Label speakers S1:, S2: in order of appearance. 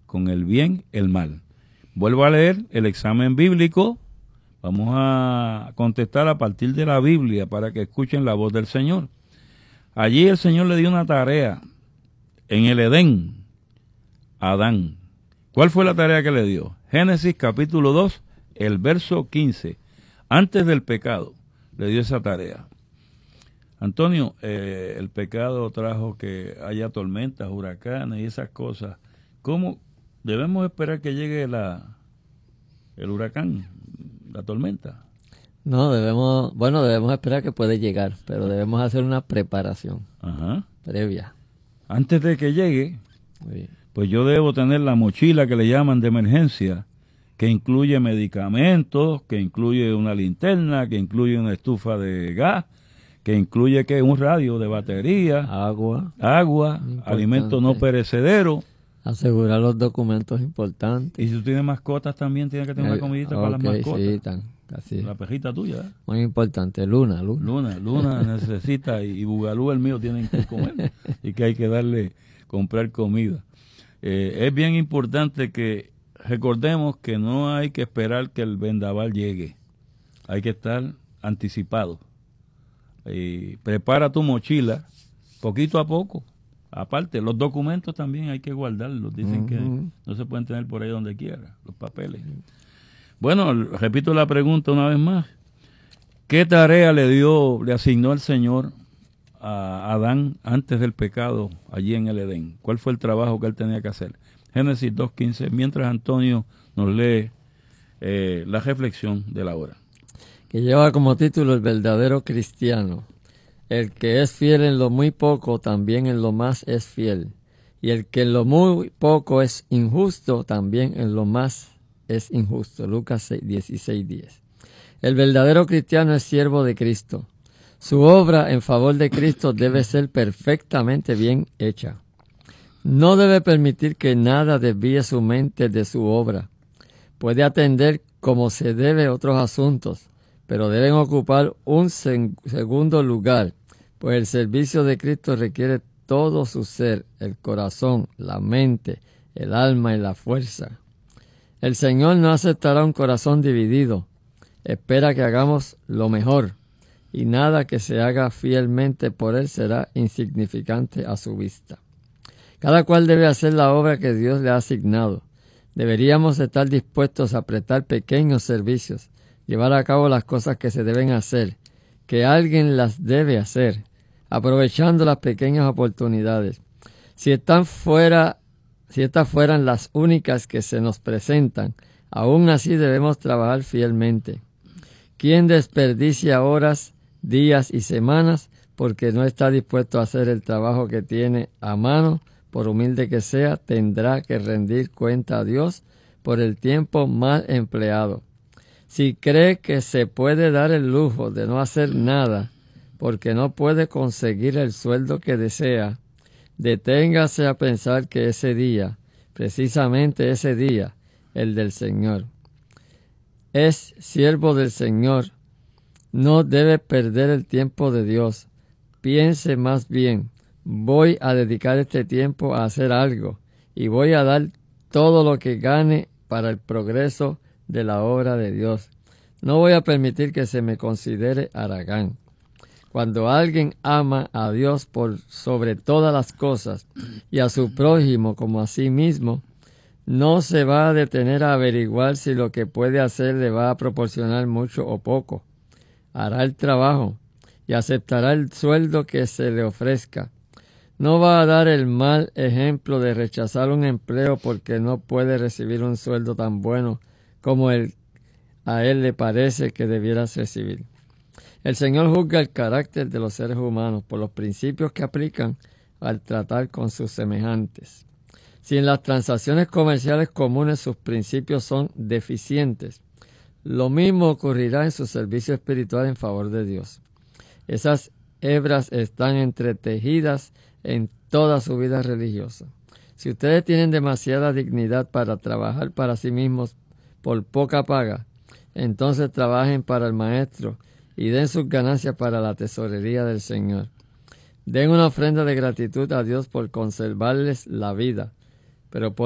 S1: con el bien el mal. Vuelvo a leer el examen bíblico. Vamos a contestar a partir de la Biblia para que escuchen la voz del Señor. Allí el Señor le dio una tarea en el Edén a Adán. ¿Cuál fue la tarea que le dio? Génesis capítulo 2, el verso 15. Antes del pecado le dio esa tarea. Antonio, el pecado trajo que haya tormentas, huracanes y esas cosas. ¿Cómo debemos esperar que llegue el huracán, la tormenta?
S2: No, debemos esperar que puede llegar, pero debemos hacer una preparación previa.
S1: Antes de que llegue, pues yo debo tener la mochila que le llaman de emergencia, que incluye medicamentos, que incluye una linterna, que incluye una estufa de gas, que incluye un radio de batería, agua, alimentos no perecederos.
S2: Asegurar los documentos importantes.
S1: Y si tú tienes mascotas también tienes que tener una comidita para las mascotas.
S2: Sí, así.
S1: La perrita tuya.
S2: Muy importante, Luna
S1: necesita, y Bugalú el mío tienen que comer y que hay que comprar comida. Es bien importante que recordemos que no hay que esperar que el vendaval llegue. Hay que estar anticipado. Prepara tu mochila poquito a poco. Aparte, los documentos también hay que guardarlos. Dicen que no se pueden tener por ahí donde quiera, los papeles. Bueno, repito la pregunta una vez más. ¿Qué tarea le asignó el Señor a Adán antes del pecado allí en el Edén? ¿Cuál fue el trabajo que él tenía que hacer? Génesis 2:15, mientras Antonio nos lee la reflexión de la hora.
S2: Que lleva como título El verdadero cristiano. El que es fiel en lo muy poco, también en lo más es fiel. Y el que en lo muy poco es injusto, también en lo más es injusto. Lucas 16:10. El verdadero cristiano es siervo de Cristo. Su obra en favor de Cristo debe ser perfectamente bien hecha. No debe permitir que nada desvíe su mente de su obra. Puede atender como se debe otros asuntos, pero deben ocupar un segundo lugar, pues el servicio de Cristo requiere todo su ser, el corazón, la mente, el alma y la fuerza. El Señor no aceptará un corazón dividido. Espera que hagamos lo mejor, y nada que se haga fielmente por Él será insignificante a su vista. Cada cual debe hacer la obra que Dios le ha asignado. Deberíamos estar dispuestos a prestar pequeños servicios, llevar a cabo las cosas que se deben hacer, que alguien las debe hacer, aprovechando las pequeñas oportunidades. Si estas fueran las únicas que se nos presentan, aún así debemos trabajar fielmente. ¿Quién desperdicia horas, días y semanas porque no está dispuesto a hacer el trabajo que tiene a mano? Por humilde que sea, tendrá que rendir cuenta a Dios por el tiempo mal empleado. Si cree que se puede dar el lujo de no hacer nada porque no puede conseguir el sueldo que desea, deténgase a pensar que ese día, precisamente ese día, el del Señor, es siervo del Señor. No debe perder el tiempo de Dios. Piense más bien, voy a dedicar este tiempo a hacer algo y voy a dar todo lo que gane para el progreso de la obra de Dios. No voy a permitir que se me considere haragán. Cuando alguien ama a Dios por sobre todas las cosas y a su prójimo como a sí mismo, no se va a detener a averiguar si lo que puede hacer le va a proporcionar mucho o poco. Hará el trabajo y aceptará el sueldo que se le ofrezca. No va a dar el mal ejemplo de rechazar un empleo porque no puede recibir un sueldo tan bueno como a él le parece que debieras recibir. El Señor juzga el carácter de los seres humanos por los principios que aplican al tratar con sus semejantes. Si en las transacciones comerciales comunes sus principios son deficientes, lo mismo ocurrirá en su servicio espiritual en favor de Dios. Esas hebras están entretejidas en toda su vida religiosa. Si ustedes tienen demasiada dignidad para trabajar para sí mismos por poca paga, entonces trabajen para el Maestro y den sus ganancias para la tesorería del Señor. Den una ofrenda de gratitud a Dios por conservarles la vida, pero por